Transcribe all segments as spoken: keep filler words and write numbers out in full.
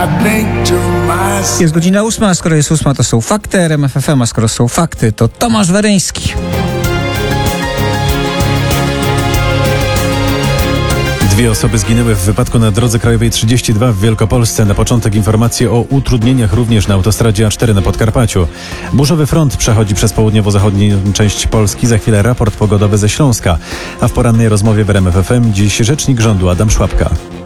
Jest godzina ósma, a skoro jest ósma, to są fakty R M F F M, a skoro są fakty, to Tomasz Weryński. Dwie osoby zginęły w wypadku na drodze krajowej trzydzieści dwa w Wielkopolsce. Na początek informacje o utrudnieniach również na autostradzie A cztery na Podkarpaciu. Burzowy front przechodzi przez południowo-zachodnią część Polski. Za chwilę raport pogodowy ze Śląska. A w porannej rozmowie w R M F F M dziś rzecznik rządu Adam Szłapka.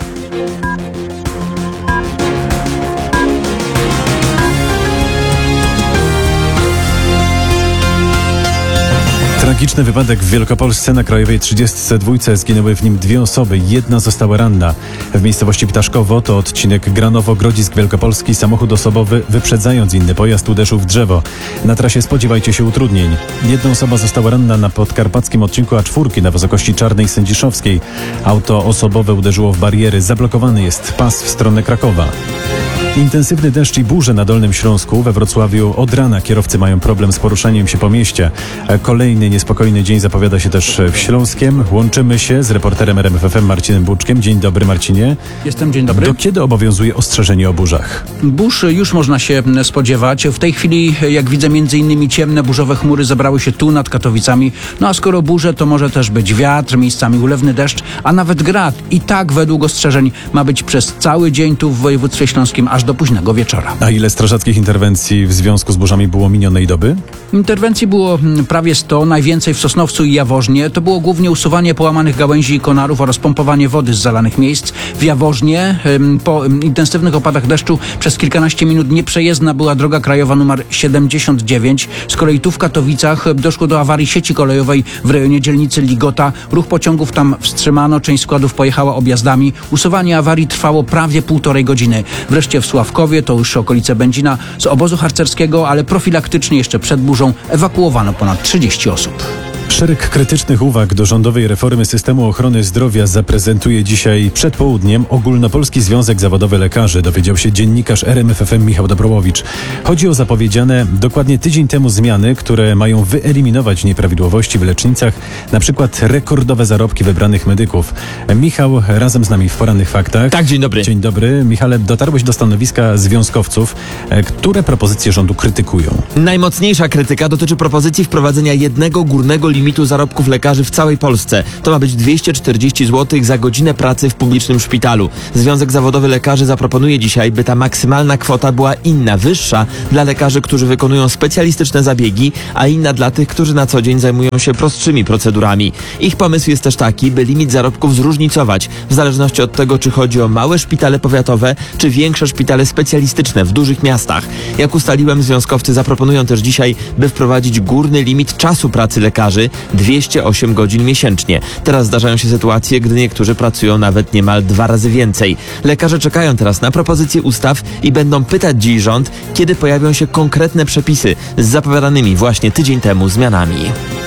Tragiczny wypadek w Wielkopolsce. Na krajowej trzydziestce dwa zginęły w nim dwie osoby. Jedna została ranna. W miejscowości Ptaszkowo, to odcinek Granowo-Grodzisk Wielkopolski, samochód osobowy, wyprzedzając inny pojazd, uderzył w drzewo. Na trasie spodziewajcie się utrudnień. Jedna osoba została ranna na podkarpackim odcinku A cztery na wysokości Czarnej Sędziszowskiej. Auto osobowe uderzyło w bariery. Zablokowany jest pas w stronę Krakowa. Intensywny deszcz i burze na Dolnym Śląsku. We Wrocławiu od rana kierowcy mają problem z poruszaniem się po mieście. Kolejny niespokojny dzień zapowiada się też w Śląskiem. Łączymy się z reporterem R M F F M Marcinem Buczkiem. Dzień dobry, Marcinie. Jestem, dzień dobry. Do kiedy obowiązuje ostrzeżenie o burzach? Burz już można się spodziewać. W tej chwili, jak widzę, między innymi ciemne burzowe chmury zebrały się tu nad Katowicami. No a skoro burze, to może też być wiatr, miejscami ulewny deszcz, a nawet grad. I tak według ostrzeżeń ma być przez cały dzień tu w województwie śląskim, aż do późnego wieczora. A ile strażackich interwencji w związku z burzami było minionej doby? Interwencji było prawie sto, najwięcej w Sosnowcu i Jaworznie. To było głównie usuwanie połamanych gałęzi i konarów oraz pompowanie wody z zalanych miejsc. W Jaworznie po intensywnych opadach deszczu przez kilkanaście minut nieprzejezdna była droga krajowa nr siedemdziesiąt dziewięć. Z kolei tu w Katowicach doszło do awarii sieci kolejowej w rejonie dzielnicy Ligota. Ruch pociągów tam wstrzymano, część składów pojechała objazdami. Usuwanie awarii trwało prawie półtorej godziny. Wreszcie w Sławkowie, to już okolice Będzina, z obozu harcerskiego, ale profilaktycznie jeszcze przed burzą ewakuowano ponad trzydzieści osób. Szereg krytycznych uwag do rządowej reformy systemu ochrony zdrowia zaprezentuje dzisiaj przed południem Ogólnopolski Związek Zawodowy Lekarzy, dowiedział się dziennikarz R M F F M Michał Dobrołowicz. Chodzi o zapowiedziane dokładnie tydzień temu zmiany, które mają wyeliminować nieprawidłowości w lecznicach, na przykład rekordowe zarobki wybranych medyków. Michał razem z nami w Porannych Faktach. Tak, dzień dobry. Dzień dobry. Michale, dotarłeś do stanowiska związkowców. Które propozycje rządu krytykują? Najmocniejsza krytyka dotyczy propozycji wprowadzenia jednego górnego limitu zarobków lekarzy w całej Polsce. To ma być dwieście czterdzieści złotych za godzinę pracy w publicznym szpitalu. Związek Zawodowy Lekarzy zaproponuje dzisiaj, by ta maksymalna kwota była inna, wyższa dla lekarzy, którzy wykonują specjalistyczne zabiegi, a inna dla tych, którzy na co dzień zajmują się prostszymi procedurami. Ich pomysł jest też taki, by limit zarobków zróżnicować, w zależności od tego, czy chodzi o małe szpitale powiatowe, czy większe szpitale specjalistyczne w dużych miastach. Jak ustaliłem, związkowcy zaproponują też dzisiaj, by wprowadzić górny limit czasu pracy lekarzy, dwieście osiem godzin miesięcznie. Teraz zdarzają się sytuacje, gdy niektórzy pracują nawet niemal dwa razy więcej. Lekarze czekają teraz na propozycje ustaw i będą pytać dziś rząd, kiedy pojawią się konkretne przepisy z zapowiadanymi właśnie tydzień temu zmianami.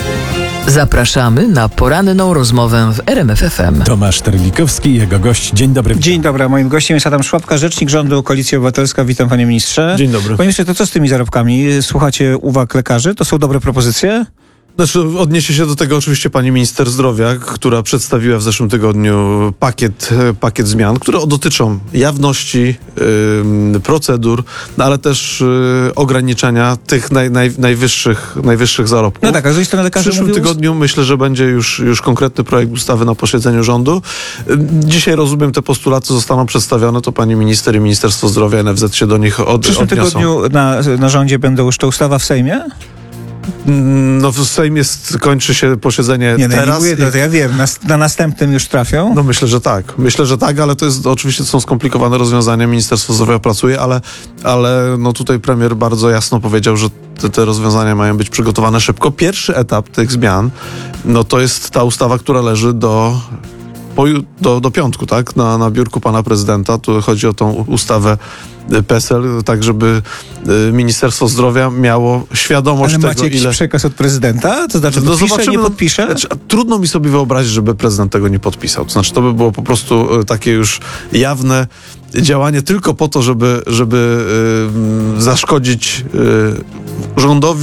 Zapraszamy na poranną rozmowę w R M F F M. Tomasz Terlikowski, jego gość. Dzień dobry. Dzień dobry, moim gościem jest Adam Szłapka, rzecznik rządu Koalicja Obywatelska. Witam, panie ministrze. Dzień dobry. Panie ministrze, to co z tymi zarobkami? Słuchacie uwag lekarzy? To są dobre propozycje? Znaczy, odniesie się do tego oczywiście pani minister zdrowia, która przedstawiła w zeszłym tygodniu pakiet, pakiet zmian, które dotyczą jawności, yy, procedur, no ale też yy, ograniczenia tych naj, naj, najwyższych, najwyższych zarobków. No tak, a z drugiej strony W lekarze przyszłym mówią... tygodniu myślę, że będzie już, już konkretny projekt ustawy na posiedzeniu rządu. Yy, dzisiaj rozumiem, te postulaty zostaną przedstawione, to pani minister i Ministerstwo Zdrowia, N F Z się do nich od, W przyszłym odniosą. tygodniu na, na rządzie będą już te ustawa w Sejmie? No w Sejmie kończy się posiedzenie Nie, no teraz. nie mówię, i... to, to ja wiem, na, na następnym już trafią? No myślę, że tak. Myślę, że tak, ale to jest oczywiście to są skomplikowane rozwiązania. Ministerstwo Zdrowia pracuje, ale, ale no tutaj premier bardzo jasno powiedział, że te, te rozwiązania mają być przygotowane szybko. Pierwszy etap tych zmian, no to jest ta ustawa, która leży do Do, do piątku, tak? Na, na biurku pana prezydenta. Tu chodzi o tą ustawę P E S E L, tak żeby y, Ministerstwo Zdrowia miało świadomość Ale tego, macie jakiś ile... przekaz od prezydenta? To znaczy, No podpisze, zobaczymy, nie no, podpisze? Znaczy, trudno mi sobie wyobrazić, żeby prezydent tego nie podpisał. To znaczy, to by było po prostu y, takie już jawne działanie tylko po to, żeby, żeby y, zaszkodzić y, rządowi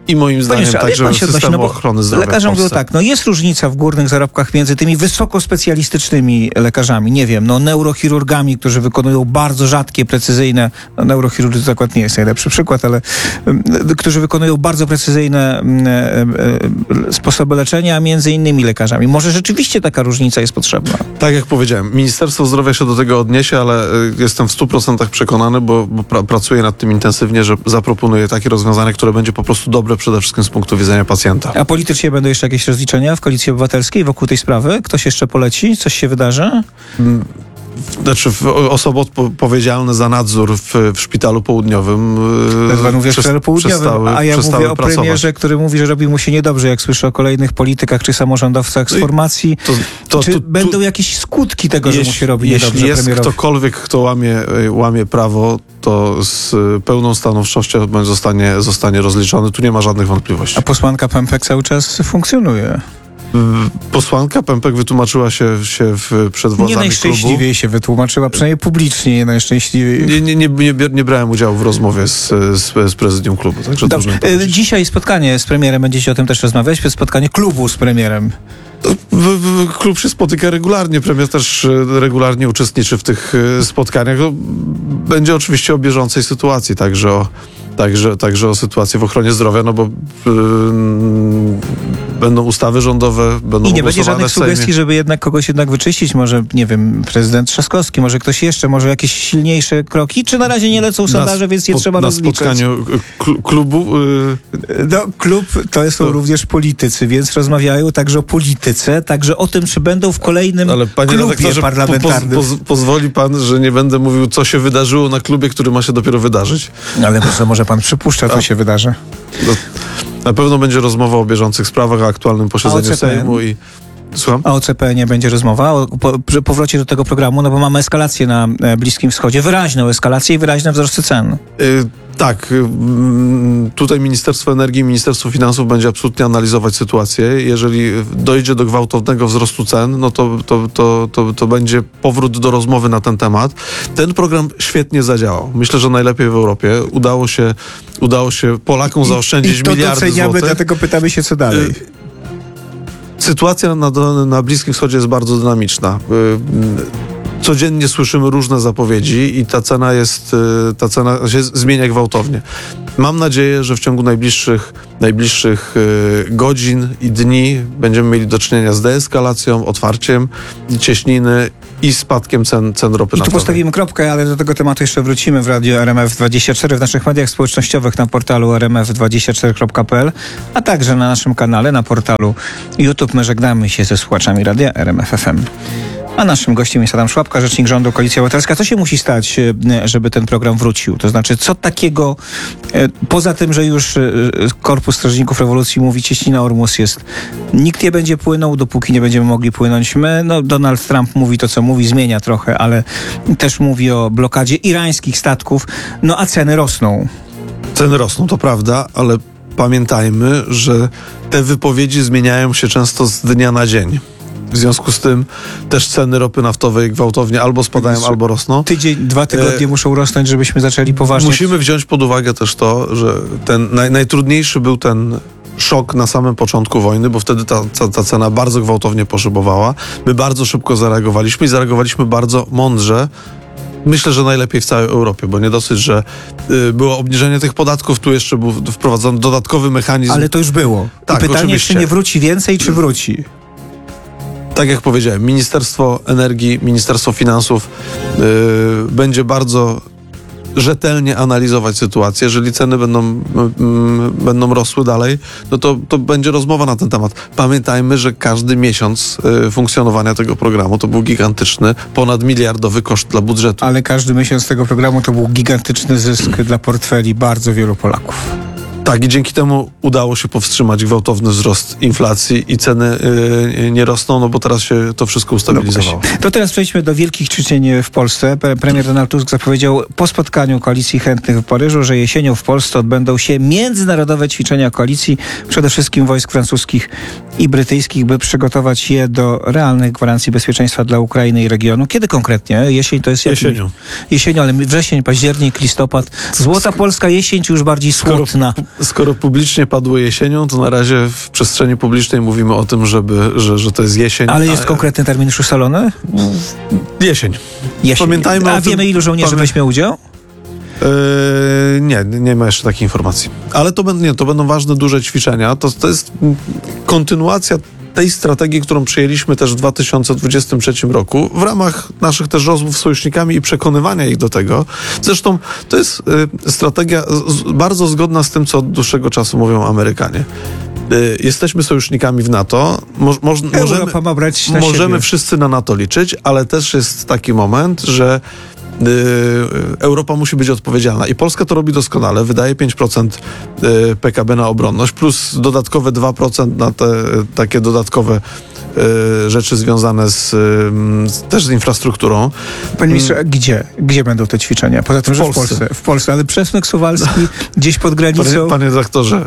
i moim zdaniem Panie, ale jak także pan się odnosi? systemu No bo ochrony zdrowia lekarze w mówią Polsce. tak, no jest różnica w górnych zarobkach między tymi wysokospecjalistycznymi lekarzami, nie wiem, no neurochirurgami, którzy wykonują bardzo rzadkie, precyzyjne, no neurochirurgy to akurat nie jest najlepszy przykład, ale um, którzy wykonują bardzo precyzyjne um, um, sposoby leczenia, a między innymi lekarzami. Może rzeczywiście taka różnica jest potrzebna. Tak jak powiedziałem, Ministerstwo Zdrowia się do tego odniesie, ale y, jestem w stu procentach przekonany, bo, bo pra, pracuję nad tym intensywnie, że zaproponuję takie rozwiązanie, które będzie po prostu dobre przede wszystkim z punktu widzenia pacjenta. A politycznie będą jeszcze jakieś rozliczenia w Koalicji Obywatelskiej wokół tej sprawy? Ktoś jeszcze poleci? Coś się wydarzy? Znaczy w, osoby odpowiedzialne za nadzór w, w szpitalu południowym To pan mówi o szpitalu południowym, przestały, a ja przestały mówię o pracować. premierze, który mówi, że robi mu się niedobrze, jak słyszę o kolejnych politykach czy samorządowcach z No i formacji. To, to, czy tu- będą tu- jakieś skutki tego, że mu się robi jeśli niedobrze jest premierowi? ktokolwiek, kto łamie, łamie prawo, to z pełną stanowczością zostanie, zostanie rozliczony. Tu nie ma żadnych wątpliwości. A posłanka Pępek cały czas funkcjonuje. Posłanka Pępek wytłumaczyła się, się w, przed Nie władzami najszczęśliwiej klubu. się wytłumaczyła, przynajmniej publicznie nie najszczęśliwiej. Nie, nie, nie, nie, bier- nie brałem udziału w rozmowie z, z, z prezydium klubu. Także Dobrze. trudno mi E, powiedzieć. Dzisiaj spotkanie z premierem, będziecie o tym też rozmawiać, spotkanie klubu z premierem. W, w, klub się spotyka regularnie, premier też e, regularnie uczestniczy w tych e, spotkaniach. No, będzie oczywiście o bieżącej sytuacji, także o, także, także o sytuacji w ochronie zdrowia, no bo yy, będą ustawy rządowe, będą I nie będzie ogłosowane żadnych w Sejmie. sugestii, żeby jednak kogoś jednak wyczyścić, może, nie wiem, prezydent Trzaskowski, może ktoś jeszcze, może jakieś silniejsze kroki, czy na razie nie lecą sondaże, więc nie spo- trzeba na rozliczać? spotkaniu e, kl- klubu e, No, klub to są To- również politycy, więc rozmawiają także o polityce, także o tym, czy będą w kolejnym ale panie klubie redaktorze, po, parlamentarnym. poz, poz, pozwoli pan, że nie będę mówił, co się wydarzyło na klubie, który ma się dopiero wydarzyć. Ale może, może pan przypuszcza, co A- się wydarzy. No, na pewno będzie rozmowa o bieżących sprawach, o aktualnym posiedzeniu A o C P N? Sejmu i... Słucham? A o C P nie będzie rozmowa, o po, przy powrocie do tego programu, no bo mamy eskalację na e, Bliskim Wschodzie, wyraźną eskalację i wyraźne wzrosty cen. Y, tak, y, mm, tutaj Ministerstwo Energii i Ministerstwo Finansów będzie absolutnie analizować sytuację. Jeżeli dojdzie do gwałtownego wzrostu cen, no to, to, to, to, to będzie powrót do rozmowy na ten temat. Ten program świetnie zadziałał. Myślę, że najlepiej w Europie. Udało się, udało się Polakom zaoszczędzić I to miliardy doceniamy, złotych. dlatego pytamy się, co dalej. Y, Sytuacja na, na Bliskim Wschodzie jest bardzo dynamiczna. Y, Codziennie słyszymy różne zapowiedzi i ta cena jest, y, ta cena się zmienia gwałtownie. Mam nadzieję, że w ciągu najbliższych, najbliższych y, godzin i dni będziemy mieli do czynienia z deeskalacją, otwarciem cieśniny i spadkiem cen, cen ropy I tu naftowej. postawimy kropkę, ale do tego tematu jeszcze wrócimy w radiu R M F dwadzieścia cztery, w naszych mediach społecznościowych, na portalu r m f dwadzieścia cztery kropka p l, a także na naszym kanale, na portalu YouTube. My żegnamy się ze słuchaczami radia R M F F M. A naszym gościem jest Adam Szłapka, rzecznik rządu, Koalicja Obywatelska. Co się musi stać, e, żeby ten program wrócił? To znaczy, co takiego, e, poza tym, że już e, Korpus Strażników Rewolucji mówi, cieśnina Ormus jest, nikt nie będzie płynął, dopóki nie będziemy mogli płynąć my. No, Donald Trump mówi to, co mówi, zmienia trochę, ale też mówi o blokadzie irańskich statków, no a ceny rosną. Ceny rosną, to prawda, ale pamiętajmy, że te wypowiedzi zmieniają się często z dnia na dzień. W związku z tym też ceny ropy naftowej gwałtownie albo spadają, albo rosną. Tydzień, dwa tygodnie E, muszą rosnąć, żebyśmy zaczęli poważnie... Musimy wziąć pod uwagę też to, że ten naj, najtrudniejszy był ten szok na samym początku wojny, bo wtedy ta, ta, ta cena bardzo gwałtownie poszybowała. My bardzo szybko zareagowaliśmy i zareagowaliśmy bardzo mądrze. Myślę, że najlepiej w całej Europie, bo nie dosyć, że y, było obniżenie tych podatków, tu jeszcze był wprowadzony dodatkowy mechanizm. Ale to już było. Tak, I pytanie, oczywiście. czy nie wróci więcej, czy wróci? Tak jak powiedziałem, Ministerstwo Energii, Ministerstwo Finansów yy, będzie bardzo rzetelnie analizować sytuację. Jeżeli ceny będą, yy, będą rosły dalej, no to, to będzie rozmowa na ten temat. Pamiętajmy, że każdy miesiąc yy, funkcjonowania tego programu to był gigantyczny, ponad miliardowy koszt dla budżetu. Ale każdy miesiąc tego programu to był gigantyczny zysk dla portfeli bardzo wielu Polaków. Tak, i dzięki temu udało się powstrzymać gwałtowny wzrost inflacji i ceny yy, nie rosną, no bo teraz się to wszystko ustabilizowało. To teraz przejdźmy do wielkich ćwiczeń w Polsce. Pre- Premier Donald Tusk zapowiedział po spotkaniu koalicji chętnych w Paryżu, że jesienią w Polsce odbędą się międzynarodowe ćwiczenia koalicji, przede wszystkim wojsk francuskich i brytyjskich, by przygotować je do realnych gwarancji bezpieczeństwa dla Ukrainy i regionu. Kiedy konkretnie? Jesień to jest... Jesienią. Jesienią, ale wrzesień, październik, listopad. Złota polska jesień, czy już bardziej słodna? Skoro, skoro publicznie padło jesienią, to na razie w przestrzeni publicznej mówimy o tym, żeby, że, że to jest jesień. Ale jest a, konkretny termin już ustalony? Jesień. Jesień. Pamiętajmy A o tym- wiemy, ilu żołnierzy pamię- weźmie udział? Yy, nie, nie ma jeszcze takiej informacji. Ale to, będą, nie, to będą ważne, duże ćwiczenia. To, to jest mm, kontynuacja tej strategii, którą przyjęliśmy też w dwa tysiące dwudziestym trzecim roku w ramach naszych też rozmów z sojusznikami i przekonywania ich do tego. Zresztą to jest y, strategia z, bardzo zgodna z tym, co od dłuższego czasu mówią Amerykanie. Y, jesteśmy sojusznikami w NATO. Mo, mo, możemy Europa ma brać na możemy siebie. wszyscy na NATO liczyć, ale też jest taki moment, że y, Europa musi być odpowiedzialna i Polska to robi doskonale. Wydaje pięć procent y, P K B na obronność plus dodatkowe dwa procent na te y, takie dodatkowe y, rzeczy związane z, y, z, też z infrastrukturą. Panie ministrze, a gdzie? Gdzie będą te ćwiczenia? Poza tym, W że w Polsce. Polsce. W Polsce, ale Przesmyk Suwalski gdzieś pod Panie, granicą. panie doktorze,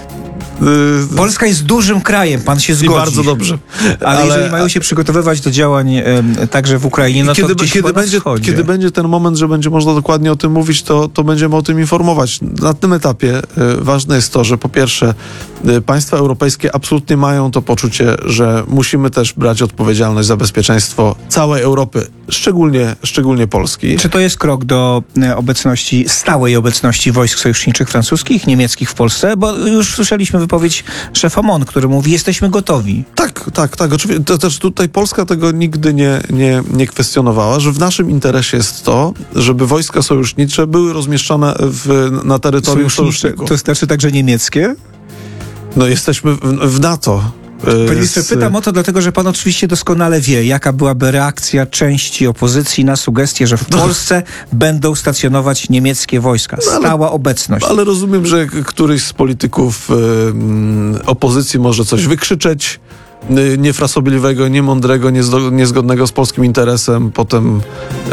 y, Polska jest dużym krajem, pan się i zgodzi. bardzo dobrze. Ale, jeżeli mają się przygotowywać do działań em, także w Ukrainie, no I kiedy, to gdzieś kiedy, chyba na będzie, wschodzie. kiedy będzie ten moment, że będzie można dokładnie o tym mówić, to, to będziemy o tym informować. Na tym etapie y, ważne jest to, że po pierwsze y, państwa europejskie absolutnie mają to poczucie, że musimy też brać odpowiedzialność za bezpieczeństwo całej Europy, szczególnie, szczególnie Polski. Czy to jest krok do e, obecności, stałej obecności wojsk sojuszniczych francuskich, niemieckich w Polsce? Bo już słyszeliśmy wypowiedź szefa M O N, który mówi, jesteśmy gotowi. Tak, tak, tak. Oczywiście to też tutaj Polska tego nigdy nie, nie, nie kwestionowała, że w naszym interesie jest to, żeby wojska sojusznicze były rozmieszczone w, na terytorium Sojusznicze, sojuszników. to znaczy także niemieckie? No jesteśmy w, w NATO. Panie ministrze, pytam o to dlatego, że pan oczywiście doskonale wie, jaka byłaby reakcja części opozycji na sugestię, że w Polsce będą stacjonować niemieckie wojska. Stała obecność. Ale rozumiem, że k- któryś z polityków y, opozycji może coś wykrzyczeć y, niefrasobliwego, niemądrego, niezdo, niezgodnego z polskim interesem. Potem y,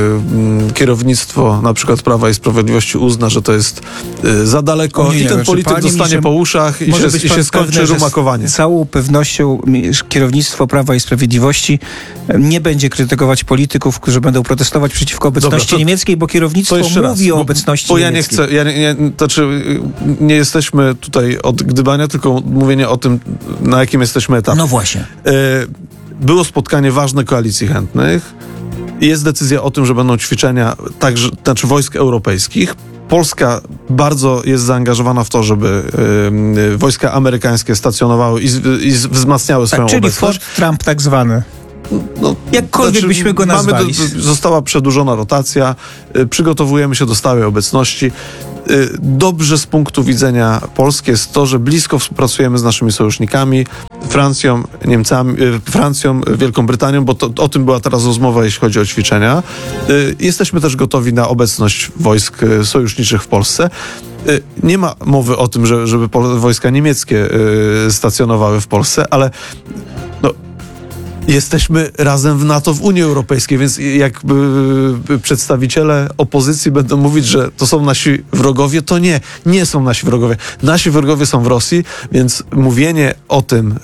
y, kierownictwo na przykład Prawa i Sprawiedliwości uzna, że to jest y, za daleko Nie, nie, i ten znaczy, polityk panie dostanie ministrze, po uszach i może się, być i pan się skończy pewny, że rumakowanie. Z całą pewnością mi- kierownictwo Prawa i Sprawiedliwości nie będzie krytykować polityków, którzy będą protestować przeciwko obecności Dobra, to- niemieckiej, bo kierownictwo To jeszcze raz, mówi o bo- obecności Bo ja nie niemieckiej. chcę, ja nie, nie, to znaczy, y, nie jesteśmy tutaj od gdybania, tylko mówienie o tym, na jakim jesteśmy etapie. No właśnie. Y, Było spotkanie ważne koalicji chętnych. Jest decyzja o tym, że będą ćwiczenia także, znaczy wojsk europejskich. Polska bardzo jest zaangażowana w to, żeby y, y, wojska amerykańskie stacjonowały i, z, i z, wzmacniały swoją Tak, czyli obecność. Fort Trump tak zwany. No, Jakkolwiek byśmy go mamy nazwali. do- została przedłużona rotacja, y, przygotowujemy się do stałej obecności. Y, dobrze z punktu widzenia Polski jest to, że blisko współpracujemy z naszymi sojusznikami, Francją, Niemcami, y, Francją, Wielką Brytanią, bo to, o tym była teraz rozmowa, jeśli chodzi o ćwiczenia. Y, jesteśmy też gotowi na obecność wojsk y, sojuszniczych w Polsce. Y, Nie ma mowy o tym, że, żeby pol- wojska niemieckie y, stacjonowały w Polsce, ale no, jesteśmy razem w NATO, w Unii Europejskiej, więc jakby y, przedstawiciele opozycji będą mówić, że to są nasi wrogowie, to nie, nie są nasi wrogowie. Nasi wrogowie są w Rosji, więc mówienie o tym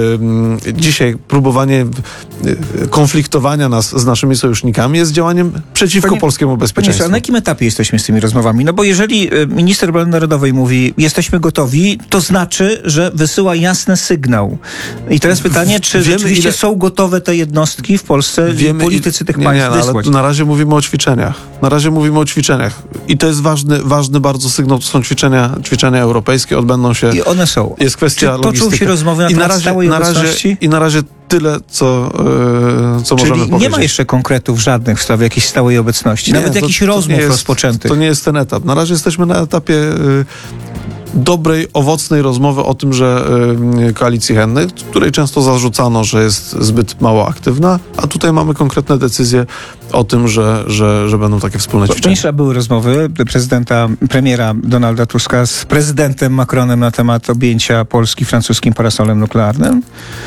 y, dzisiaj, próbowanie y, konfliktowania nas z naszymi sojusznikami jest działaniem przeciwko Panie- polskiemu Panie bezpieczeństwu. ministrze, a na jakim etapie jesteśmy z tymi rozmowami? No bo jeżeli y, minister obrony narodowej mówi, jesteśmy gotowi, to znaczy, że wysyła jasny sygnał. I teraz pytanie, czy Wiemy, rzeczywiście ile- są gotowe te jednostki w Polsce, Wiemy, politycy i- tych nie, państw nie, no, ale wysłać? tu na razie mówimy o ćwiczeniach. Na razie mówimy o ćwiczeniach. I to jest ważny, ważny bardzo sygnał. To są ćwiczenia, ćwiczenia europejskie, odbędą się... I one są. Jest kwestia Czy toczą logistyki. się rozmowy na I na temat razie, stałej na razie, obecności? I na razie tyle, co, yy, co Czyli możemy nie powiedzieć. ma jeszcze konkretów żadnych w sprawie jakiejś stałej obecności. Nie, Nawet to- jakichś to nie rozmów jest- rozpoczętych. To nie jest ten etap. Na razie jesteśmy na etapie yy, dobrej, owocnej rozmowy o tym, że yy, koalicji chętnych, której często zarzucano, że jest zbyt mało aktywna, a tutaj mamy konkretne decyzje o tym, że, że, że będą takie wspólne ćwiczenia. Wcześniej były rozmowy prezydenta, premiera Donalda Tuska z prezydentem Macronem na temat objęcia Polski francuskim parasolem nuklearnym.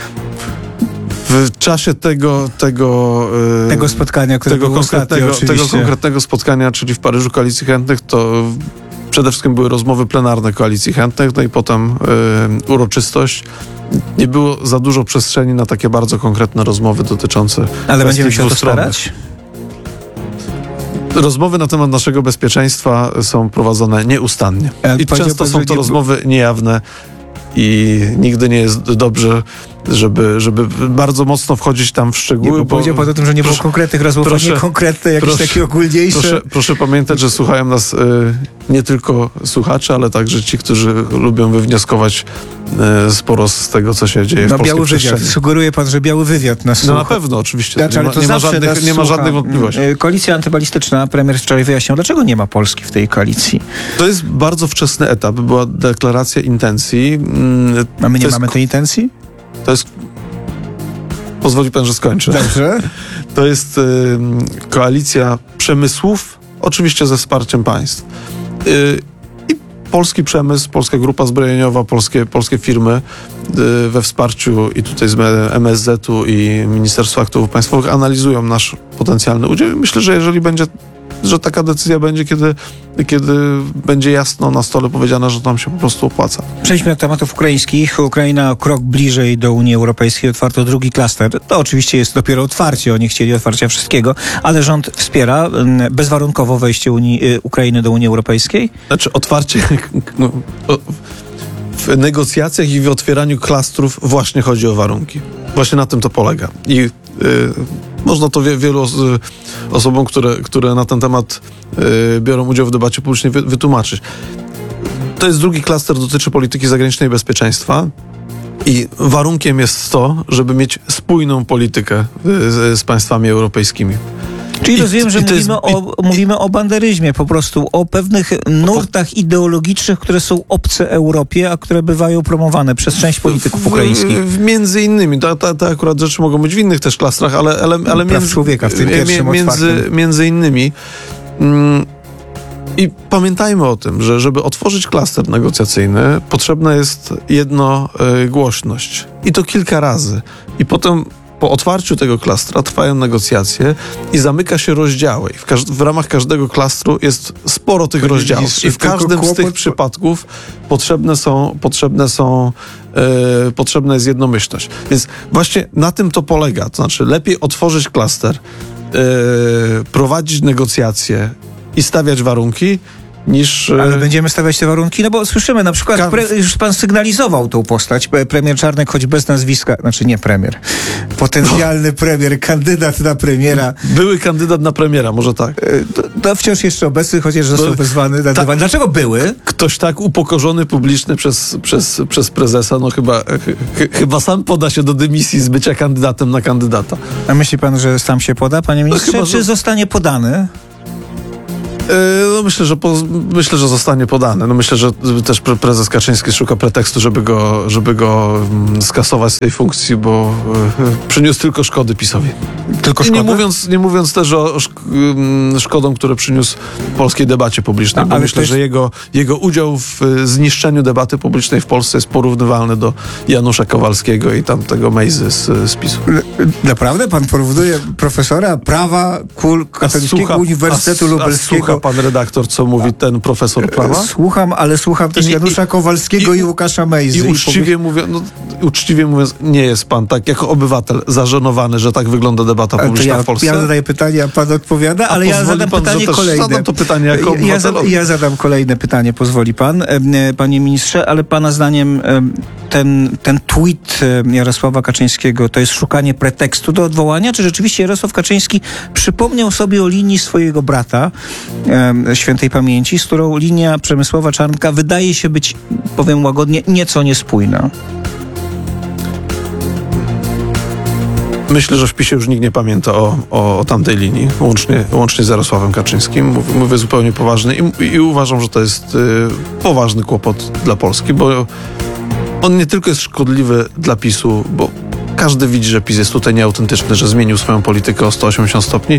W czasie tego tego, yy, Tego spotkania, które tego, było ostatnio konkretnego, tego oczywiście. konkretnego spotkania, czyli w Paryżu Koalicji Chętnych, to przede wszystkim były rozmowy plenarne Koalicji Chętnych, no i potem y, uroczystość. Nie było za dużo przestrzeni na takie bardzo konkretne rozmowy dotyczące Ale będziemy się o to dwustronnych. starać? Rozmowy na temat naszego bezpieczeństwa są prowadzone nieustannie. E, I powiedział często pan, są że to nie- rozmowy niejawne i nigdy nie jest dobrze, żeby, żeby bardzo mocno wchodzić tam w Nie, szczegóły. bo powiedział pan o tym, że nie było proszę- konkretnych rozmów, proszę- a nie konkretne, jakieś proszę- takie ogólniejsze. Proszę, proszę pamiętać, że słuchają nas y, nie tylko słuchacze, ale także ci, którzy lubią wywnioskować y, sporo z tego, co się dzieje w No polskiej biały wywiad. przestrzeni. Sugeruje pan, że biały wywiad nas No na słucha. pewno, oczywiście. Znaczy, nie ale ma, to nie ma, zawsze żadnych, nas nie ma słucha. żadnych wątpliwości. E, Koalicja antybalistyczna, premier wczoraj wyjaśniał, dlaczego nie ma Polski w tej koalicji. To jest bardzo wczesny etap. Była deklaracja intencji. Mm, A my nie to jest- mamy tej intencji? To jest... Pozwoli pan, że skończę. Dobrze. To jest y, koalicja przemysłów, oczywiście ze wsparciem państw. Y, I polski przemysł, polska grupa zbrojeniowa, polskie, polskie firmy y, we wsparciu i tutaj z M S Z-u i Ministerstwa Aktywów Państwowych analizują nasz potencjalny udział. I myślę, że jeżeli będzie, że taka decyzja będzie, kiedy, kiedy będzie jasno na stole powiedziane, że to nam się po prostu opłaca. Przejdźmy do tematów ukraińskich. Ukraina o krok bliżej do Unii Europejskiej, otwarto drugi klaster. To oczywiście jest dopiero otwarcie, oni chcieli otwarcia wszystkiego, ale rząd wspiera mm, bezwarunkowo wejście Unii, y, Ukrainy do Unii Europejskiej. Znaczy otwarcie, no, o, w negocjacjach i w otwieraniu klastrów właśnie chodzi o warunki. Właśnie na tym to polega. I y, można to wie, wielu os, osobom, które, które na ten temat y, biorą udział w debacie publicznej wy, wytłumaczyć. To jest drugi klaster, dotyczy polityki zagranicznej i bezpieczeństwa. I warunkiem jest to, żeby mieć spójną politykę y, z, z państwami europejskimi. Czyli I- rozumiem, że i to jest- mówimy, o, mówimy o banderyzmie, po prostu o pewnych nurtach ideologicznych, które są obce Europie, a które bywają promowane przez część polityków ukraińskich. W, w, między innymi, te, te, te akurat rzeczy mogą być w innych też klastrach, ale, ale, ale Praw człowieka w tym pierwszym między, otwartym. między innymi. Mm, I pamiętajmy o tym, że żeby otworzyć klaster negocjacyjny, potrzebna jest jednogłośność. I to kilka razy. I potem po otwarciu tego klastra trwają negocjacje i zamyka się rozdziały. I w, każ- w ramach każdego klastru jest sporo tych Panie rozdziałów. ministrze, I w tylko każdym z tych kłopot- przypadków potrzebne są, potrzebne są e, potrzebna jest jednomyślność. Więc właśnie na tym to polega. To znaczy lepiej otworzyć klaster, e, prowadzić negocjacje i stawiać warunki, niż... e, Ale będziemy stawiać te warunki, no bo słyszymy na przykład, Ka- pre, już pan sygnalizował tą postać, pre- premier Czarnek, choć bez nazwiska, znaczy nie premier, potencjalny premier, kandydat na premiera, Były kandydat na premiera, może tak. e, to, to wciąż jeszcze obecny, chociaż został No, wezwany na dywan. Dlaczego były? Ktoś tak upokorzony publiczny przez, przez, przez prezesa, no chyba, ch, ch, chyba sam poda się do dymisji z bycia kandydatem na kandydata. A myśli pan, że sam się poda, panie ministrze, chyba, czy że- zostanie podany? No myślę, że po, myślę, że zostanie podany. No myślę, że też pre- prezes Kaczyński szuka pretekstu, żeby go, żeby go mm, skasować z tej funkcji, bo y, przyniósł tylko szkody PiS-owi. Tylko I nie szkoda? mówiąc, nie mówiąc też o szk- ym, szkodom, które przyniósł polskiej debacie publicznej, A, bo ale myślę, to jest- że jego, jego udział w y, zniszczeniu debaty publicznej w Polsce jest porównywalny do Janusza Kowalskiego i tamtego Mejzy z, z PiS-u. Naprawdę? Pan porównuje profesora prawa Kul Katolickiego Uniwersytetu a, a Lubelskiego? słucha pan redaktor, co mówi ten profesor prawa? Słucham, ale słucham też I nie- Janusza i- Kowalskiego i, i- Łukasza Mejzy. I uczciwie, mówiąc, no, uczciwie mówiąc, nie jest pan tak jako obywatel zażenowany, że tak wygląda debata Ale to publiczna ja, w Polsce? ja zadaję pytanie, a pan odpowiada, A ale ja pozwoli zadam pan, że pytanie też kolejne. zadam to pytanie jako ja, ja, obywatelowi. ja zadam kolejne pytanie, pozwoli pan, e, e, panie ministrze, ale pana zdaniem e, ten, ten tweet e, Jarosława Kaczyńskiego to jest szukanie pretekstu do odwołania, czy rzeczywiście Jarosław Kaczyński przypomniał sobie o linii swojego brata e, świętej pamięci, z którą linia Przemysława Czarnka wydaje się być, powiem łagodnie, nieco niespójna? Myślę, że w PiSie już nikt nie pamięta o, o, o tamtej linii, łącznie, łącznie z Jarosławem Kaczyńskim. Mówię, mówię zupełnie poważnie i, i uważam, że to jest y, poważny kłopot dla Polski, bo on nie tylko jest szkodliwy dla PiSu, bo każdy widzi, że PiS jest tutaj nieautentyczny, że zmienił swoją politykę o sto osiemdziesiąt stopni y,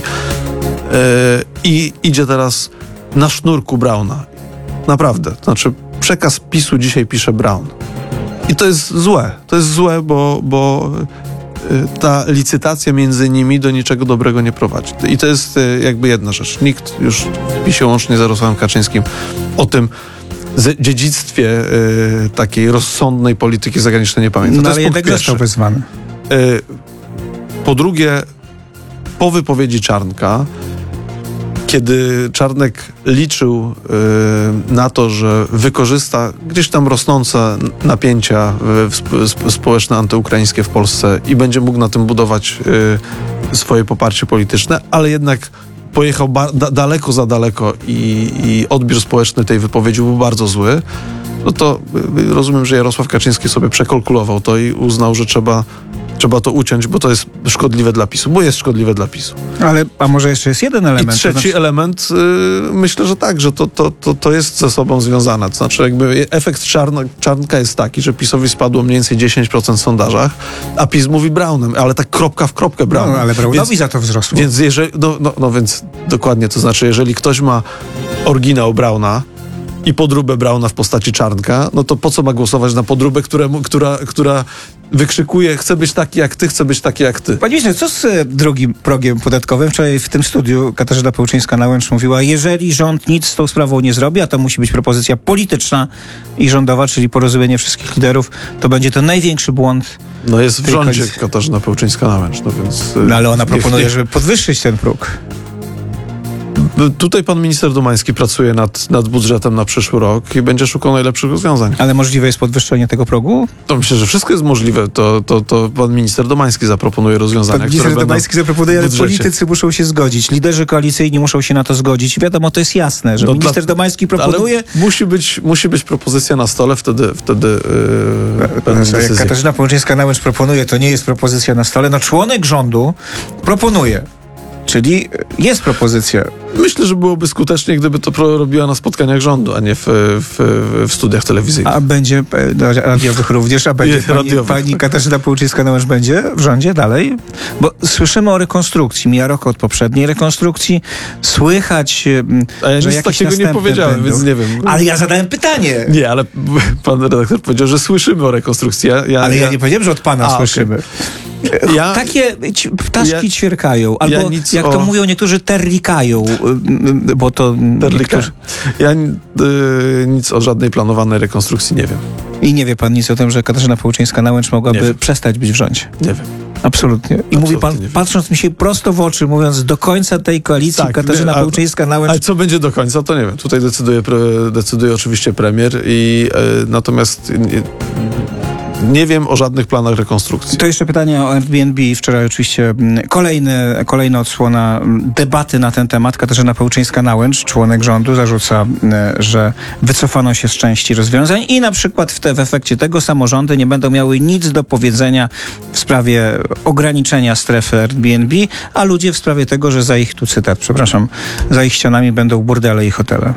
i idzie teraz na sznurku Brauna. Naprawdę. To znaczy przekaz PiSu dzisiaj pisze Braun. I to jest złe. To jest złe, bo, bo y, ta licytacja między nimi do niczego dobrego nie prowadzi. I to jest y, jakby jedna rzecz. Nikt już w PiSie łącznie z Jarosławem Kaczyńskim o tym z dziedzictwie y, takiej rozsądnej polityki zagranicznej nie pamięta. No To ale jest punkt jednak został pierwszy. wezwany. Y, Po drugie, po wypowiedzi Czarnka, kiedy Czarnek liczył y, na to, że wykorzysta gdzieś tam rosnące napięcia y, sp- sp- społeczne, antyukraińskie w Polsce i będzie mógł na tym budować y, swoje poparcie polityczne, ale jednak pojechał ba- da- daleko za daleko i, i odbiór społeczny tej wypowiedzi był bardzo zły, no to y, rozumiem, że Jarosław Kaczyński sobie przekalkulował to i uznał, że trzeba Trzeba to uciąć, bo to jest szkodliwe dla PiSu, bo jest szkodliwe dla PiSu. Ale, a może jeszcze jest jeden element? I to trzeci znaczy- element, y, myślę, że tak, że to, to, to, to jest ze sobą związane. To znaczy jakby efekt czarna, Czarnka jest taki, że PiSowi spadło mniej więcej dziesięć procent w sondażach, a PiS mówi Brownem, ale tak kropka w kropkę Brownem. No, ale Brownowi Więc- za to wzrosło. Więc jeżeli, no, no, no więc dokładnie, to znaczy jeżeli ktoś ma oryginał Browna i podróbę Browna w postaci Czarnka, no to po co ma głosować na podróbę, któremu, która, która wykrzykuje, chcę być taki jak ty, chcę być taki jak ty. Panie ministrze, co z e, drugim progiem podatkowym? Wczoraj w tym studiu Katarzyna Pełczyńska-Nałęcz mówiła, jeżeli rząd nic z tą sprawą nie zrobi, a to musi być propozycja polityczna i rządowa, czyli porozumienie wszystkich liderów, to będzie to największy błąd. No jest w tej rządzie koalicji. Katarzyna Pełczyńska-Nałęcz, no więc... y, No ale ona niech- proponuje, niech- żeby podwyższyć ten próg. Tutaj pan minister Domański pracuje nad, nad budżetem na przyszły rok i będzie szukał najlepszych rozwiązań. Ale możliwe jest podwyższenie tego progu? To myślę, że wszystko jest możliwe. To, to, to pan minister Domański zaproponuje rozwiązania, Pan które minister będą Domański zaproponuje, w ale budżecie. politycy muszą się zgodzić. Liderzy koalicyjni muszą się na to zgodzić. Wiadomo, to jest jasne, że No minister dla- Domański proponuje... Ale musi być, musi być propozycja na stole, wtedy, wtedy yy, będą Znaczy, jak decyzje. Katarzyna Pełczyńska-Nałęcz proponuje, to nie jest propozycja na stole. No członek rządu proponuje. Czyli jest propozycja. Myślę, że byłoby skutecznie, gdyby to pro- robiła na spotkaniach rządu, a nie w, w, w studiach telewizyjnych. A będzie, e, no, radiowych również, a będzie Nie, pani, radiowych. pani Katarzyna Pełczyńska-Nałęcz będzie w rządzie dalej? Bo słyszymy o rekonstrukcji. Mija rok od poprzedniej rekonstrukcji. Słychać, em, A ja że nic jakieś takiego nie następne powiedziałem, będą. więc nie wiem. Ale ja zadałem pytanie. Nie, ale pan redaktor powiedział, że słyszymy o rekonstrukcji. Ja, ja, Ale ja nie powiedziałem, że od pana A, słyszymy. Ja- Takie ci- ptaszki ja- ćwierkają, albo ja nic jak o- to mówią niektórzy, terlikają, y, bo to Terlika. niektórzy... Ja y, nic o żadnej planowanej rekonstrukcji nie wiem. I nie wie pan nic o tym, że Katarzyna Pełczyńska-Nałęcz Nie mogłaby wiem. przestać być w rządzie. Nie wiem. Absolutnie. I mówi pan, nie wiem. patrząc mi się prosto w oczy, mówiąc do końca tej koalicji, Tak, Katarzyna nie, a- Pełczyńska-Nałęcz... Ale co będzie do końca, to nie wiem. Tutaj decyduje, pre, decyduje oczywiście premier i e, natomiast nie, nie wiem o żadnych planach rekonstrukcji. To jeszcze pytanie o Airbnb. Wczoraj oczywiście mm, kolejny, kolejna odsłona mm, debaty na ten temat. Katarzyna Pełczyńska-Nałęcz, członek rządu, zarzuca, mm, że wycofano się z części rozwiązań i na przykład w, te, w efekcie tego samorządy nie będą miały nic do powiedzenia w sprawie ograniczenia strefy Airbnb, a ludzie w sprawie tego, że za ich, tu cytat, przepraszam, za ich ścianami będą burdele i hotele.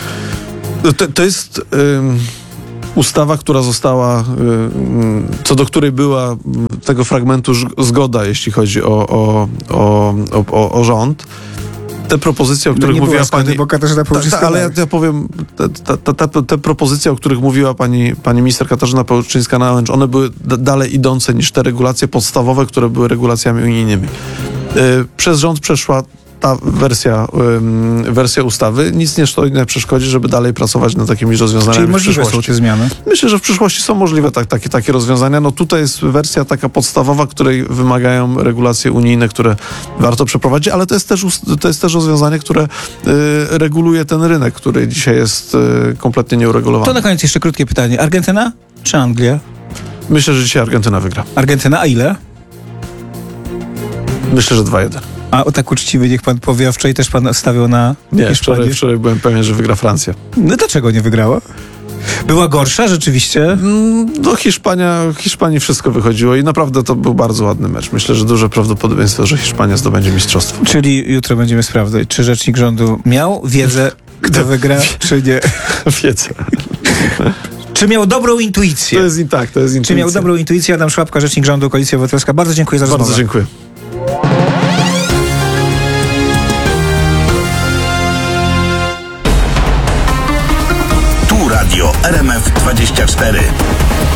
To, to jest ym, ustawa, która została, ym, co do której była ym, tego fragmentu ż- zgoda, jeśli chodzi o, o, o, o, o, o rząd. Te propozycje, o których nie mówiła była zgody, pani... bo Katarzyna Ta, ta, ale ja, ja powiem, te, te, te, te, te propozycje, o których mówiła pani, pani minister Katarzyna Pełczyńska-Nałęcz, one były d- dalej idące niż te regulacje podstawowe, które były regulacjami unijnymi. Yy, przez rząd przeszła ta wersja, ym, wersja ustawy. Nic nie stoi na przeszkodzie, żeby dalej pracować nad takimi rozwiązaniami Czyli w możliwe są przyszłości. te zmiany. Myślę, że w przyszłości są możliwe tak, takie, takie rozwiązania. No tutaj jest wersja taka podstawowa, której wymagają regulacje unijne, które warto przeprowadzić, ale to jest też, ust- to jest też rozwiązanie, które y, reguluje ten rynek, który dzisiaj jest y, kompletnie nieuregulowany. To na koniec jeszcze krótkie pytanie. Argentyna czy Anglia? Myślę, że dzisiaj Argentyna wygra. Argentyna, a ile? Myślę, że dwa jeden. A o tak uczciwie niech pan powie, a wczoraj też pan stawiał na Nie, Hiszpanię. wczoraj, wczoraj byłem pewien, że wygra Francja. No dlaczego nie wygrała? Była gorsza rzeczywiście? No Hiszpania, Hiszpanii wszystko wychodziło i naprawdę to był bardzo ładny mecz. Myślę, że duże prawdopodobieństwo, że Hiszpania zdobędzie mistrzostwo. Czyli jutro będziemy sprawdzać, czy rzecznik rządu miał wiedzę, kto wygra, czy nie. Wiedzę. Czy miał dobrą intuicję? To jest i tak, to jest Czy intuicja. miał dobrą intuicję? Adam Szłapka, rzecznik rządu, Koalicja Obywatelska. Bardzo dziękuję za rozmowę. Bardzo dziękuję. Tu Radio R M F dwadzieścia cztery.